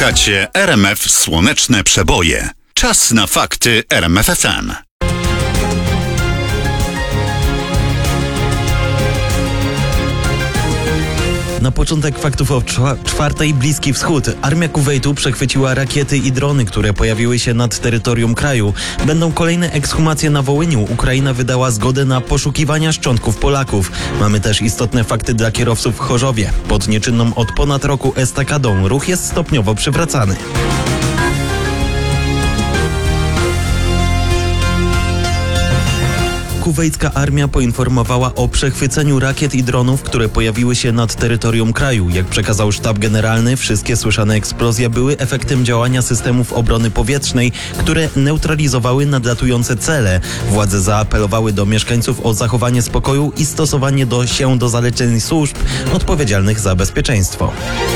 Słuchacie RMF Słoneczne Przeboje. Czas na fakty RMF FM. Na początek faktów o czwartej. Bliski Wschód. Armia Kuwejtu przechwyciła rakiety i drony, które pojawiły się nad terytorium kraju. Będą kolejne ekshumacje na Wołyniu. Ukraina wydała zgodę na poszukiwania szczątków Polaków. Mamy też istotne fakty dla kierowców w Chorzowie. Pod nieczynną od ponad roku estakadą ruch jest stopniowo przywracany. Kuwejcka armia poinformowała o przechwyceniu rakiet i dronów, które pojawiły się nad terytorium kraju. Jak przekazał sztab generalny, wszystkie słyszane eksplozje były efektem działania systemów obrony powietrznej, które neutralizowały nadlatujące cele. Władze zaapelowały do mieszkańców o zachowanie spokoju i stosowanie się do zaleceń służb odpowiedzialnych za bezpieczeństwo.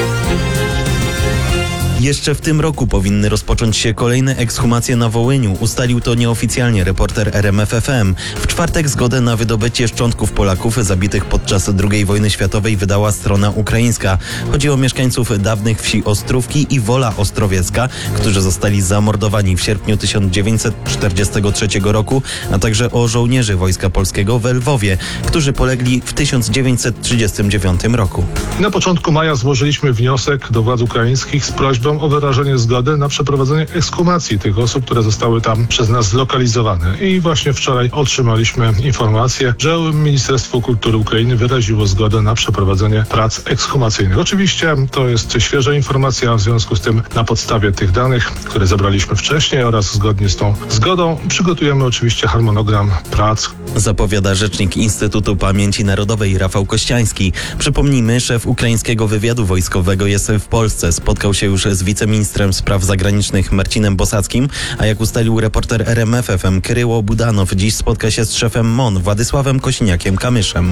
Jeszcze w tym roku powinny rozpocząć się kolejne ekshumacje na Wołyniu. Ustalił to nieoficjalnie reporter RMF FM. W czwartek zgodę na wydobycie szczątków Polaków zabitych podczas II wojny światowej wydała strona ukraińska. Chodzi o mieszkańców dawnych wsi Ostrówki i Wola Ostrowiecka, którzy zostali zamordowani w sierpniu 1943 roku, a także o żołnierzy Wojska Polskiego w Lwowie, którzy polegli w 1939 roku. Na początku maja złożyliśmy wniosek do władz ukraińskich z prośbą o wyrażenie zgody na przeprowadzenie ekshumacji tych osób, które zostały tam przez nas zlokalizowane. I właśnie wczoraj otrzymaliśmy informację, że Ministerstwo Kultury Ukrainy wyraziło zgodę na przeprowadzenie prac ekshumacyjnych. Oczywiście to jest świeża informacja, w związku z tym na podstawie tych danych, które zebraliśmy wcześniej oraz zgodnie z tą zgodą przygotujemy oczywiście harmonogram prac. Zapowiada rzecznik Instytutu Pamięci Narodowej Rafał Kościański. Przypomnijmy, szef ukraińskiego wywiadu wojskowego jest w Polsce. Spotkał się już z wiceministrem spraw zagranicznych Marcinem Bosackim, a jak ustalił reporter RMF FM Kryło Budanow, dziś spotka się z szefem MON Władysławem Kosiniakiem-Kamyszem.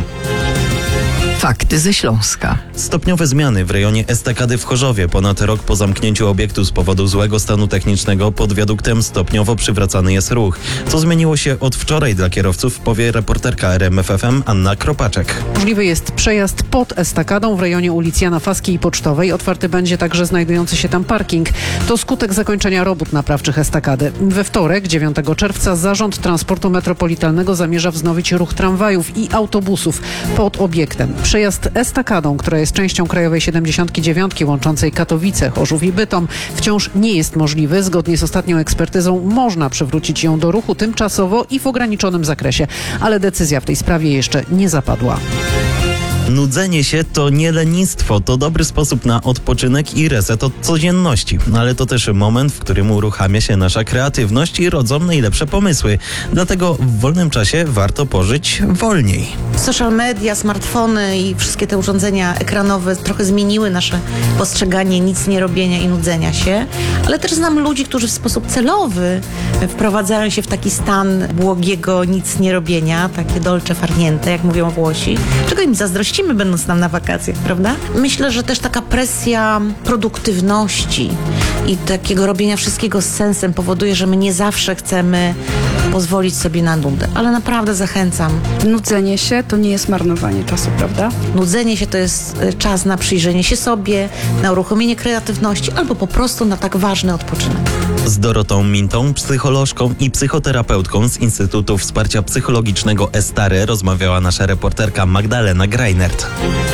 Fakty ze Śląska. Stopniowe zmiany w rejonie estakady w Chorzowie. Ponad rok po zamknięciu obiektu z powodu złego stanu technicznego pod wiaduktem stopniowo przywracany jest ruch. Co zmieniło się od wczoraj dla kierowców, powie reporterka RMF FM Anna Kropaczek. Możliwy jest przejazd pod estakadą w rejonie ulic Jana Faski i Pocztowej. Otwarty będzie także znajdujący się tam parking. To skutek zakończenia robót naprawczych estakady. We wtorek, 9 czerwca, Zarząd Transportu Metropolitalnego zamierza wznowić ruch tramwajów i autobusów pod obiektem. Przejazd estakadą, która jest częścią Krajowej 79 łączącej Katowice, Chorzów i Bytom, wciąż nie jest możliwy. Zgodnie z ostatnią ekspertyzą można przywrócić ją do ruchu tymczasowo i w ograniczonym zakresie, ale decyzja w tej sprawie jeszcze nie zapadła. Nudzenie się to nie lenistwo, to dobry sposób na odpoczynek i reset od codzienności. Ale to też moment, w którym uruchamia się nasza kreatywność i rodzą najlepsze pomysły. Dlatego w wolnym czasie warto pożyć wolniej. Social media, smartfony i wszystkie te urządzenia ekranowe trochę zmieniły nasze postrzeganie nic nie robienia i nudzenia się, ale też znam ludzi, którzy w sposób celowy wprowadzają się w taki stan błogiego nic nie robienia, takie dolce farniente, jak mówią Włosi, czego im zazdrościmy, będąc tam na wakacjach, prawda? Myślę, że też taka presja produktywności i takiego robienia wszystkiego z sensem powoduje, że my nie zawsze chcemy pozwolić sobie na nudę, ale naprawdę zachęcam. Nudzenie się to nie jest marnowanie czasu, prawda? Nudzenie się to jest czas na przyjrzenie się sobie, na uruchomienie kreatywności albo po prostu na tak ważny odpoczynek. Z Dorotą Mintą, psycholożką i psychoterapeutką z Instytutu Wsparcia Psychologicznego Estare rozmawiała nasza reporterka Magdalena Greinert.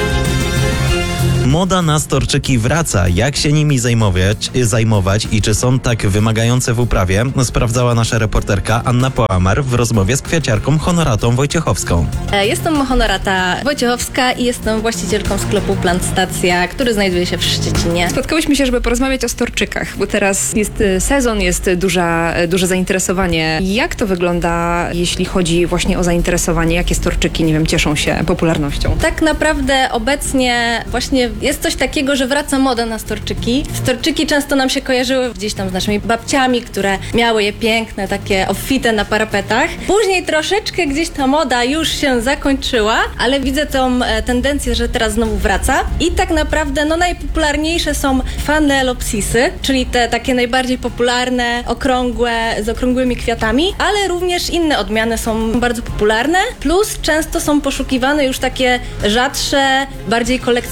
Moda na storczyki wraca. Jak się nimi zajmować i czy są tak wymagające w uprawie, sprawdzała nasza reporterka Anna Połamar w rozmowie z kwiaciarką Honoratą Wojciechowską. Jestem Honorata Wojciechowska i jestem właścicielką sklepu Plant Stacja, który znajduje się w Szczecinie. Spotkałyśmy się, żeby porozmawiać o storczykach, bo teraz jest sezon, jest duże zainteresowanie. Jak to wygląda, jeśli chodzi właśnie o zainteresowanie? Jakie storczyki, nie wiem, cieszą się popularnością? Tak naprawdę obecnie właśnie jest coś takiego, że wraca moda na storczyki. Storczyki często nam się kojarzyły gdzieś tam z naszymi babciami, które miały je piękne, takie obfite na parapetach. Później troszeczkę gdzieś ta moda już się zakończyła, ale widzę tą tendencję, że teraz znowu wraca. I tak naprawdę najpopularniejsze są fanelopsisy, czyli te takie najbardziej popularne, okrągłe, z okrągłymi kwiatami, ale również inne odmiany są bardzo popularne, plus często są poszukiwane już takie rzadsze, bardziej kolekcjonerskie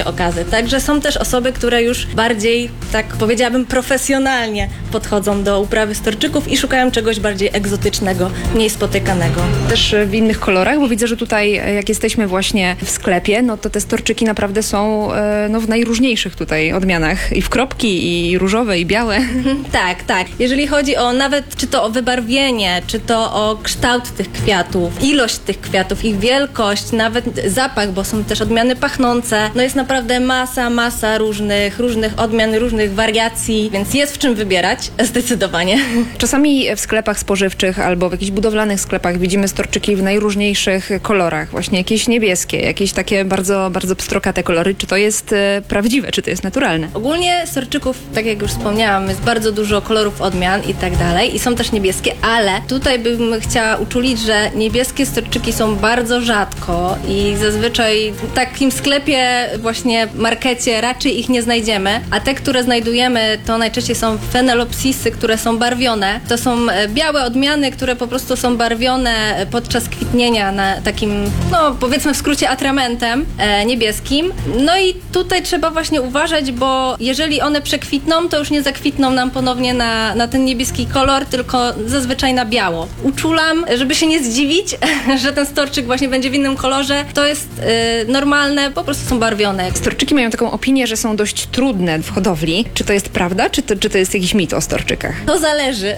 się okazy. Także są też osoby, które już bardziej, tak powiedziałabym, profesjonalnie podchodzą do uprawy storczyków i szukają czegoś bardziej egzotycznego, mniej spotykanego. Też w innych kolorach, bo widzę, że tutaj jak jesteśmy właśnie w sklepie, no to te storczyki naprawdę są w najróżniejszych tutaj odmianach. I w kropki, i różowe, i białe. Tak, tak. Jeżeli chodzi o nawet, czy to o wybarwienie, czy to o kształt tych kwiatów, ilość tych kwiatów, ich wielkość, nawet zapach, bo są też odmiany pachnące. No jest naprawdę masa różnych odmian, różnych wariacji, więc jest w czym wybierać, zdecydowanie. Czasami w sklepach spożywczych albo w jakichś budowlanych sklepach widzimy storczyki w najróżniejszych kolorach. Właśnie jakieś niebieskie, jakieś takie bardzo, bardzo pstrokate kolory. Czy to jest prawdziwe, czy to jest naturalne? Ogólnie storczyków, tak jak już wspomniałam, jest bardzo dużo kolorów odmian i tak dalej i są też niebieskie, ale tutaj bym chciała uczulić, że niebieskie storczyki są bardzo rzadko i zazwyczaj w takim sklepie, właśnie markecie raczej ich nie znajdziemy, a te, które znajdujemy, to najczęściej są fenelopsisy, które są barwione. To są białe odmiany, które po prostu są barwione podczas kwitnienia na takim, no powiedzmy w skrócie atramentem niebieskim. No i tutaj trzeba właśnie uważać, bo jeżeli one przekwitną, to już nie zakwitną nam ponownie na ten niebieski kolor, tylko zazwyczaj na biało. Uczulam, żeby się nie zdziwić, że ten storczyk właśnie będzie w innym kolorze. To jest normalne, po prostu są barwione. Storczyki mają taką opinię, że są dość trudne w hodowli. Czy to jest prawda, czy to jest jakiś mit o storczykach? To zależy.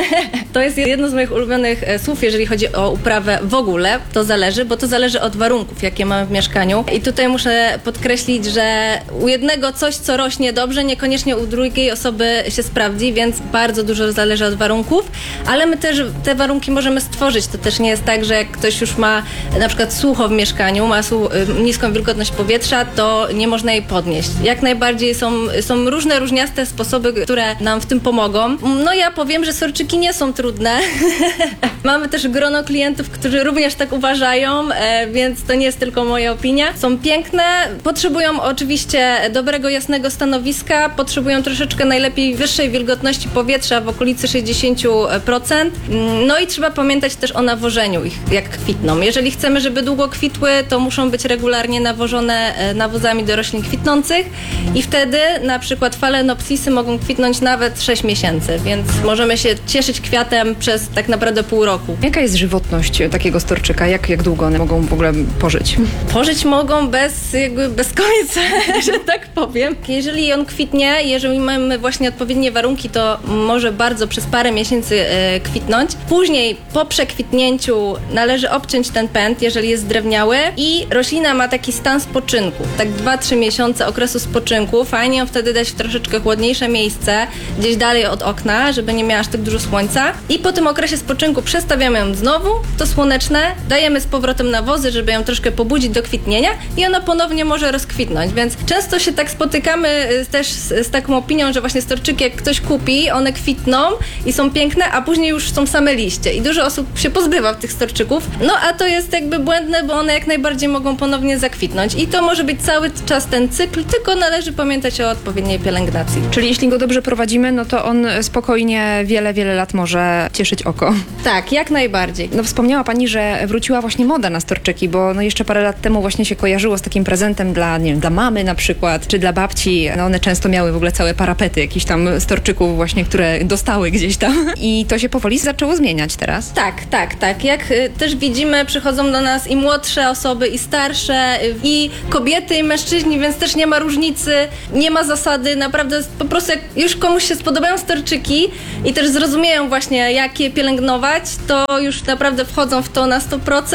To jest jedno z moich ulubionych słów, jeżeli chodzi o uprawę w ogóle. To zależy, bo to zależy od warunków, jakie mamy w mieszkaniu. I tutaj muszę podkreślić, że u jednego coś, co rośnie dobrze, niekoniecznie u drugiej osoby się sprawdzi, więc bardzo dużo zależy od warunków, ale my też te warunki możemy stworzyć. To też nie jest tak, że jak ktoś już ma na przykład sucho w mieszkaniu, ma niską wilgotność powietrza, to nie można jej podnieść. Jak najbardziej są różne, różniaste sposoby, które nam w tym pomogą. No ja powiem, że storczyki nie są trudne. Mamy też grono klientów, którzy również tak uważają, więc to nie jest tylko moja opinia. Są piękne, potrzebują oczywiście dobrego, jasnego stanowiska, potrzebują troszeczkę najlepiej wyższej wilgotności powietrza w okolicy 60%. No i trzeba pamiętać też o nawożeniu ich, jak kwitną. Jeżeli chcemy, żeby długo kwitły, to muszą być regularnie nawożone nawozami do roślin kwitnących i wtedy na przykład falenopsisy mogą kwitnąć nawet 6 miesięcy, więc możemy się cieszyć kwiatem przez tak naprawdę pół roku. Jaka jest żywotność takiego storczyka? Jak długo one mogą w ogóle pożyć? Pożyć mogą bez końca, że tak powiem. Jeżeli on kwitnie, jeżeli mamy właśnie odpowiednie warunki, to może bardzo przez parę miesięcy kwitnąć. Później po przekwitnięciu należy obciąć ten pęd, jeżeli jest zdrewniały i roślina ma taki stan spoczynku, tak 2-3 miesiące okresu spoczynku. Fajnie ją wtedy dać w troszeczkę chłodniejsze miejsce, gdzieś dalej od okna, żeby nie miała aż tak dużo słońca. I po tym okresie spoczynku przestawiamy ją znowu, to słoneczne, dajemy z powrotem nawozy, żeby ją troszkę pobudzić do kwitnienia i ona ponownie może rozkwitnąć, więc często się tak spotykamy też z taką opinią, że właśnie storczyki jak ktoś kupi, one kwitną i są piękne, a później już są same liście i dużo osób się pozbywa tych storczyków, no a to jest jakby błędne, bo one jak najbardziej mogą ponownie zakwitnąć i to może być cały czas ten cykl, tylko należy pamiętać o odpowiedniej pielęgnacji. Czyli jeśli go dobrze prowadzimy, no to on spokojnie wiele lat może cieszyć oko. Tak, jak najbardziej. No wspomniała Pani, że wróciła właśnie moda na storczyki, bo no jeszcze parę lat temu właśnie się kojarzyło z takim prezentem dla, nie wiem, dla mamy na przykład, czy dla babci. No one często miały w ogóle całe parapety jakichś tam storczyków właśnie, które dostały gdzieś tam. I to się powoli zaczęło zmieniać teraz. Tak. Jak też widzimy, przychodzą do nas i młodsze osoby, i starsze, i kobiety, i mężczyźni, więc też nie ma różnicy, nie ma zasady, naprawdę po prostu jak już komuś się spodobają storczyki i też zrozumieją właśnie, jak je pielęgnować, to już naprawdę wchodzą w to na 100%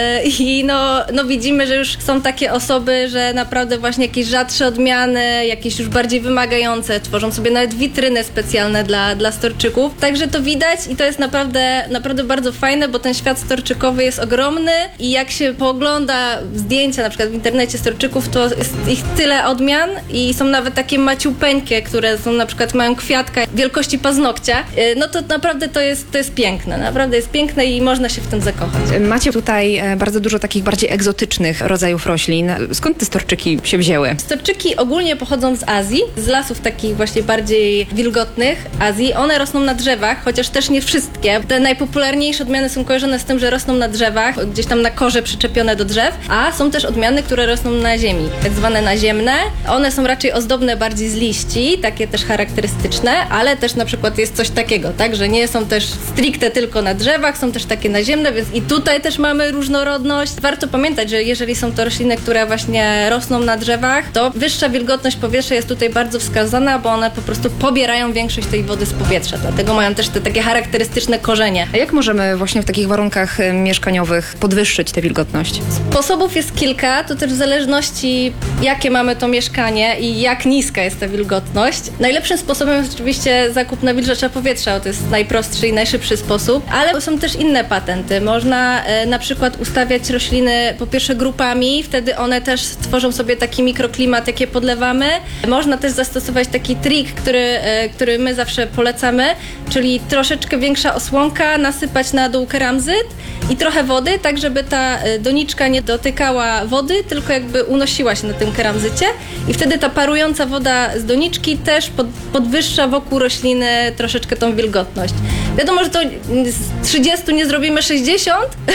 i no widzimy, że już są takie osoby, że naprawdę właśnie jakieś rzadsze odmiany, jakieś już bardziej wymagające, tworzą sobie nawet witryny specjalne dla storczyków. Także to widać i to jest naprawdę bardzo fajne, bo ten świat storczykowy jest ogromny i jak się poogląda zdjęcia na przykład w internecie storczyków, to jest ich tyle odmian i są nawet takie maciupeńkie, które są na przykład mają kwiatka wielkości paznokcia. No to naprawdę to jest piękne. Naprawdę jest piękne i można się w tym zakochać. Macie tutaj bardzo dużo takich bardziej egzotycznych rodzajów roślin. Skąd te storczyki się wzięły? Storczyki ogólnie pochodzą z Azji, z lasów takich właśnie bardziej wilgotnych Azji. One rosną na drzewach, chociaż też nie wszystkie. Te najpopularniejsze odmiany są kojarzone z tym, że rosną na drzewach, gdzieś tam na korze przyczepione do drzew, a są też odmiany, które rosną na ziemi. roślin, tak zwane naziemne. One są raczej ozdobne bardziej z liści, takie też charakterystyczne, ale też na przykład jest coś takiego, tak, że nie są też stricte tylko na drzewach, są też takie naziemne, więc i tutaj też mamy różnorodność. Warto pamiętać, że jeżeli są to rośliny, które właśnie rosną na drzewach, to wyższa wilgotność powietrza jest tutaj bardzo wskazana, bo one po prostu pobierają większość tej wody z powietrza, dlatego mają też te takie charakterystyczne korzenie. A jak możemy właśnie w takich warunkach mieszkaniowych podwyższyć tę wilgotność? Sposobów jest kilka, to też w zależności jakie mamy to mieszkanie i jak niska jest ta wilgotność. Najlepszym sposobem jest oczywiście zakup nawilżacza powietrza, bo to jest najprostszy i najszybszy sposób, ale są też inne patenty. Można na przykład ustawiać rośliny po pierwsze grupami, wtedy one też tworzą sobie taki mikroklimat, jakie podlewamy. Można też zastosować taki trik, który my zawsze polecamy, czyli troszeczkę większa osłonka, nasypać na dół keramzyt i trochę wody, tak żeby ta doniczka nie dotykała wody, tylko jakby unosiła się na tym keramzycie i wtedy ta parująca woda z doniczki też podwyższa wokół rośliny troszeczkę tą wilgotność. Wiadomo, że to z 30 nie zrobimy 60,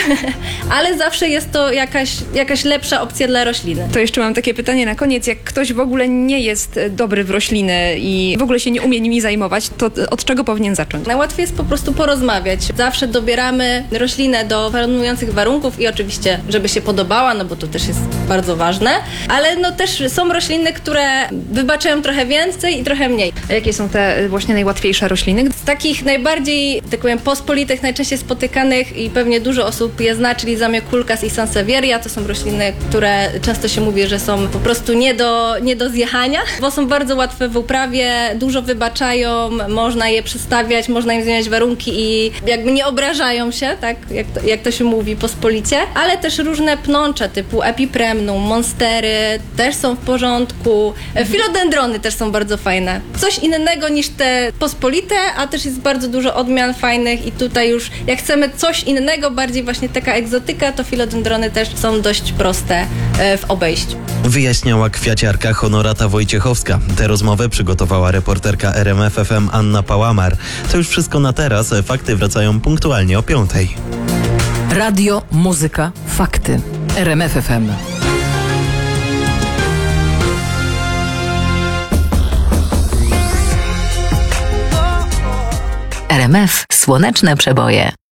ale zawsze jest to jakaś lepsza opcja dla rośliny. To jeszcze mam takie pytanie na koniec. Jak ktoś w ogóle nie jest dobry w rośliny i w ogóle się nie umie nimi zajmować, to od czego powinien zacząć? Najłatwiej jest po prostu porozmawiać. Zawsze dobieramy roślinę do panujących warunków i oczywiście, żeby się podobała, no bo to też jest bardzo ważne, ale no też są rośliny, które wybaczają trochę więcej i trochę mniej. A jakie są te właśnie najłatwiejsze rośliny? Z takich najbardziej, tak powiem, pospolitych, najczęściej spotykanych i pewnie dużo osób je zna, czyli Zamioculcas i Sansevieria, to są rośliny, które często się mówi, że są po prostu nie do zjechania, bo są bardzo łatwe w uprawie, dużo wybaczają, można je przestawiać, można im zmieniać warunki i jakby nie obrażają się, tak, jak to się mówi pospolicie, ale też różne pnącze typu Epipremnum, monstery też są w porządku, filodendrony też są bardzo fajne. Coś innego niż te pospolite, a też jest bardzo dużo odmian fajnych i tutaj już jak chcemy coś innego, bardziej właśnie taka egzotyka, to filodendrony też są dość proste w obejściu. Wyjaśniała kwiaciarka Honorata Wojciechowska. Tę rozmowę przygotowała reporterka RMF FM Anna Pałamar. To już wszystko na teraz. Fakty wracają punktualnie o 5:00. Radio, muzyka, fakty. RMF FM. RMF Słoneczne Przeboje.